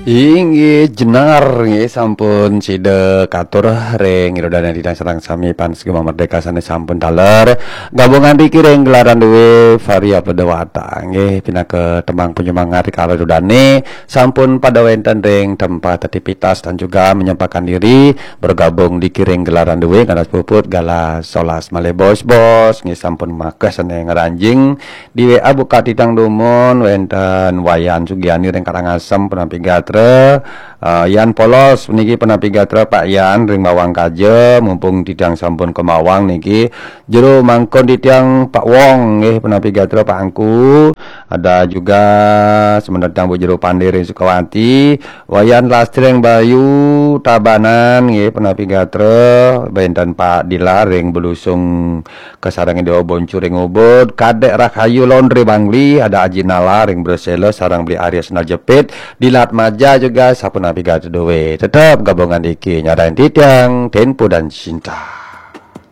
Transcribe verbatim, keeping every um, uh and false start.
Inggih jenar nggih sampun sida katur ring Irodana Didang Serang sami Pansgema Merdeka sanes sampun daler gabungan iki ring gelaran duwe Varia Pedawata nggih pinake tembang penyemangat kala Irodane sampun pada wonten ring tempat aktivitas dan juga menyempatkan diri bergabung di kiring gelaran duwe kana puput gala solas male bos-bos nggih sampun makes sene ngeranjing di W A buka titang dumun wonten Wayan Sugiani ring Karangasem penampi gatra Uh, Yan Polos niki penapi gatra Pak Yan ring Mawang Kaje mumpung tidang sampun ke Mawang niki jero mangkon ditiang Pak Wong nggih penapi gatra Pak Angku ada juga semendatang Bu Jero Pandai ring Sukawati Wayan Lastring Bayu Tabanan nggih penapi gatra benten Pak Dila ring Belusung kesarang Dewa Boncu ring Ubud Kadek Rakayu Laundry Bangli ada Aji Nala ring Bresele sarang beli Arya Senar Jepit Dilat Maja juga sapun nabi gadu dowe tetap gabungan iki nyarain titiang tempo dan cinta.